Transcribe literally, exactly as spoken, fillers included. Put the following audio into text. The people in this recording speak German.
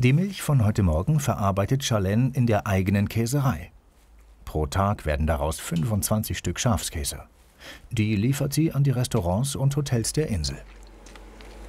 Die Milch von heute Morgen verarbeitet Charlène in der eigenen Käserei. Pro Tag werden daraus fünfundzwanzig Stück Schafskäse. Die liefert sie an die Restaurants und Hotels der Insel.